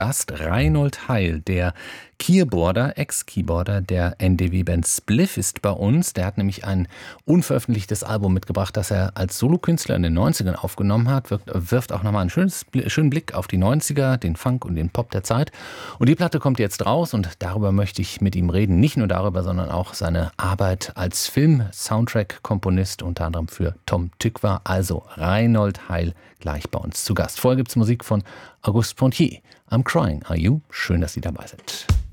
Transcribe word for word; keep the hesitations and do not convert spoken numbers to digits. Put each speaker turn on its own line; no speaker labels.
Gast Reinhold Heil, der Keyboarder, Ex-Keyboarder der N D W-Band Spliff ist bei uns. Der hat nämlich ein unveröffentlichtes Album mitgebracht, das er als Solokünstler in den neunzigern aufgenommen hat. Wirft, wirft auch nochmal einen schönes, schönen Blick auf die neunziger, den Funk und den Pop der Zeit. Und die Platte kommt jetzt raus und darüber möchte ich mit ihm reden. Nicht nur darüber, sondern auch seine Arbeit als Film-Soundtrack-Komponist, unter anderem für Tom Tykwer. Also Reinhold Heil gleich bei uns zu Gast. Vorher gibt es Musik von Auguste Pontier. I'm Crying, Are You? Schön, dass Sie dabei sind.